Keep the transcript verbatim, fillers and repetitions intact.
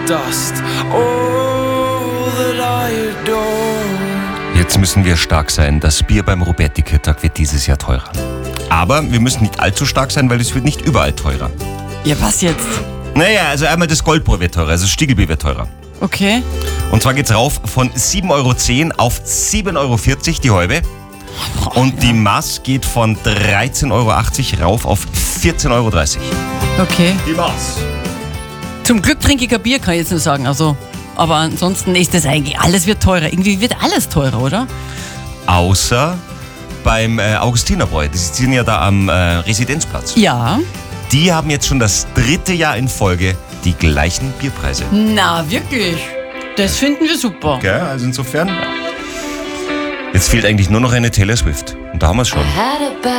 dust. All that I adore. Jetzt müssen wir stark sein. Das Bier beim Roberti-Kirtag wird dieses Jahr teurer. Aber wir müssen nicht allzu stark sein, weil es wird nicht überall teurer. Ja, was jetzt? Naja, also einmal das Goldbräu wird teurer, also das Stiegelbier wird teurer. Okay. Und zwar geht's rauf von sieben Euro zehn auf sieben Euro vierzig die Halbe. Und die Maß geht von dreizehn Euro achtzig rauf auf vierzehn Euro dreißig. Okay. Die Maß. Zum Glück trinke ich kein Bier, kann ich jetzt nur sagen. Also, aber ansonsten ist das eigentlich, alles wird teurer. Irgendwie wird alles teurer, oder? Außer beim äh, Augustinerbräu. Die sind ja da am äh, Residenzplatz. Ja. Die haben jetzt schon das dritte Jahr in Folge die gleichen Bierpreise. Na, wirklich? Das finden wir super. Okay, also insofern. Jetzt fehlt eigentlich nur noch eine Taylor Swift. Und da haben wir es schon.